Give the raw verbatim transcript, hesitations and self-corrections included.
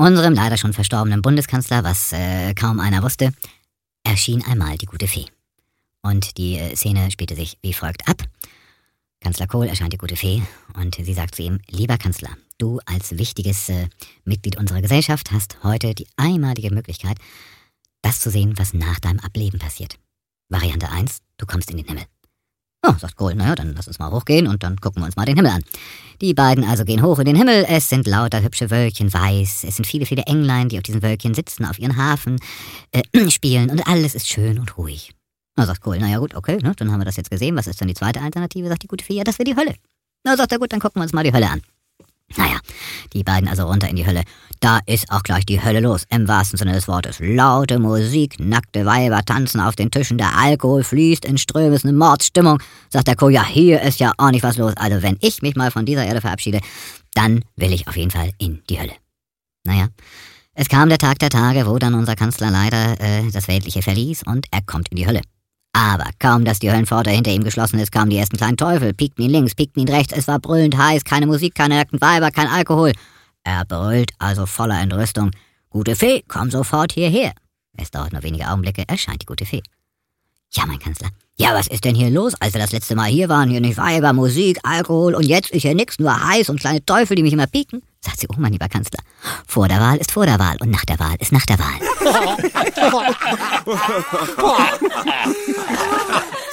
unserem leider schon verstorbenen Bundeskanzler, was äh, kaum einer wusste, erschien einmal die gute Fee. Und die äh, Szene spielte sich wie folgt ab. Kanzler Kohl erscheint die gute Fee und sie sagt zu ihm: Lieber Kanzler, du als wichtiges äh, Mitglied unserer Gesellschaft hast heute die einmalige Möglichkeit, das zu sehen, was nach deinem Ableben passiert. Variante eins, du kommst in den Himmel. Oh, sagt Kohl, naja, dann lass uns mal hochgehen und dann gucken wir uns mal den Himmel an. Die beiden also gehen hoch in den Himmel, es sind lauter hübsche Wölkchen, weiß, es sind viele, viele Englein, die auf diesen Wölkchen sitzen, auf ihren Hafen, äh, spielen und alles ist schön und ruhig. Na, sagt Kohl, naja gut, okay, ne, dann haben wir das jetzt gesehen, was ist dann die zweite Alternative, sagt die gute Fee, ja, das wäre die Hölle. Na, sagt er, gut, dann gucken wir uns mal die Hölle an. Naja, die beiden also runter in die Hölle. Da ist auch gleich die Hölle los, im wahrsten Sinne des Wortes. Laute Musik, nackte Weiber tanzen auf den Tischen, der Alkohol fließt in Strömen, ist eine Mordsstimmung. Sagt der Kohl, ja, hier ist ja auch nicht was los. Also wenn ich mich mal von dieser Erde verabschiede, dann will ich auf jeden Fall in die Hölle. Naja, es kam der Tag der Tage, wo dann unser Kanzler leider äh, das Weltliche verließ und er kommt in die Hölle. Aber kaum, dass die Höllenpforte hinter ihm geschlossen ist, kamen die ersten kleinen Teufel, piekten ihn links, piekten ihn rechts, es war brüllend heiß, keine Musik, keine nackten Weiber, kein Alkohol. Er brüllt also voller Entrüstung: Gute Fee, komm sofort hierher. Es dauert nur wenige Augenblicke, erscheint die gute Fee. Ja, mein Kanzler. Ja, was ist denn hier los? Als wir das letzte Mal hier waren, hier nicht Weiber, Musik, Alkohol und jetzt ist hier nix, nur heiß und kleine Teufel, die mich immer pieken. Sagt sie, oh mein lieber Kanzler, vor der Wahl ist vor der Wahl und nach der Wahl ist nach der Wahl.